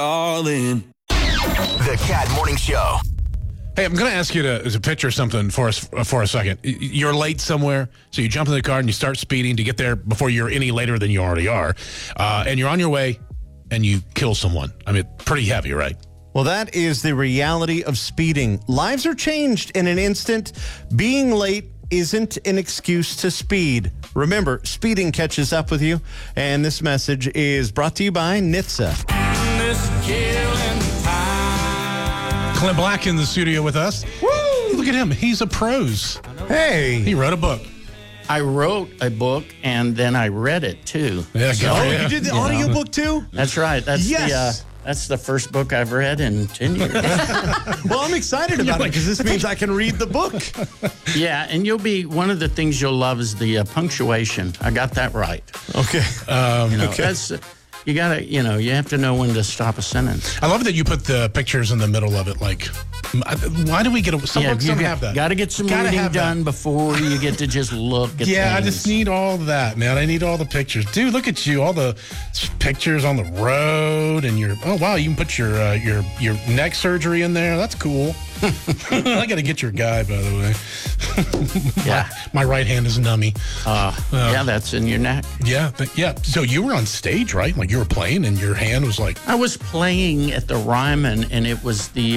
All in. The Cat Morning Show. Hey, I'm going to ask you to picture something for us for a second. You're late somewhere, so you jump in the car and you start speeding to get there before you're any later than you already are. And you're on your way and you kill someone. I mean, pretty heavy, right? Well, that is the reality of speeding. Lives are changed in an instant. Being late isn't an excuse to speed. Remember, speeding catches up with you. And this message is brought to you by NHTSA. Clint Black in the studio with us. Woo! Look at him. He's a prose. Hey. He wrote a book. I wrote a book and then I read it too. Yeah, You did the audiobook too? That's right. That's Yes. that's the first book I've read in 10 years. Well, I'm excited about it because this means I can read the book. Yeah, and one of the things you'll love is the punctuation. I got that right. Okay. That's you gotta, you have to know when to stop a sentence. I love that you put the pictures in the middle of it. Like, why do we get some books don't have that? Got to get some Gotta reading have done that. before you get to just look at Yeah, I things. just need all that, man. I need all the pictures. Dude, look at you. All the pictures on the road and oh, wow, you can put your neck surgery in there. That's cool. I got to get your guy, by the way. Yeah. My right hand is nummy. Yeah, that's in your neck. Yeah. Yeah. So you were on stage, right? Like you were playing and your hand was like. I was playing at the Ryman, and it was the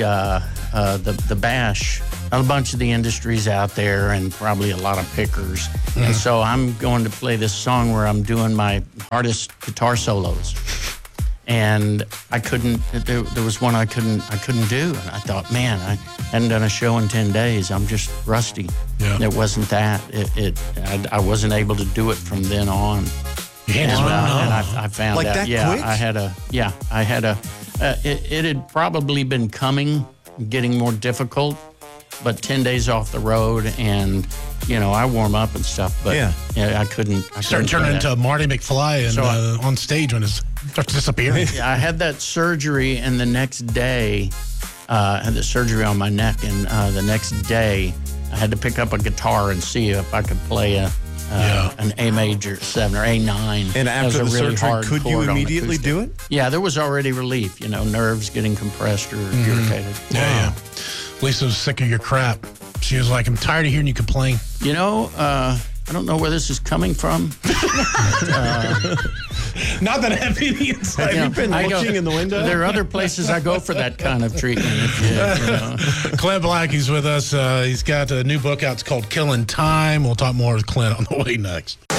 bash. A bunch of the industries out there, and probably a lot of pickers. Mm-hmm. And so I'm going to play this song where I'm doing my hardest guitar solos. And I couldn't. There was one I couldn't do, and I thought, man, I hadn't done a show in 10 days. I'm just rusty. Yeah. It wasn't that. I wasn't able to do it from then on. Your hand is And, numb. and I found Like out. that Yeah, quick? I had a. It had probably been getting more difficult, but 10 days off the road, and I warm up and stuff. But I couldn't. Start turning into Marty McFly and on stage when it starts disappearing. Yeah, I had that surgery, and the next day, I had the surgery on my neck, and the next day, I had to pick up a guitar and see if I could play an A major 7 or A9. And That was after a the really surgery, hard could you chord on immediately acoustic. do it? Yeah, there was already relief. Nerves getting compressed or irritated. Yeah. Lisa was sick of your crap. She was like, I'm tired of hearing you complain. I don't know where this is coming from. Not that I have any insight. Have you been looking in the window? There are other places I go for that kind of treatment. Clint Black, he's with us. He's got a new book out. It's called Killing Time. We'll talk more with Clint on the way next.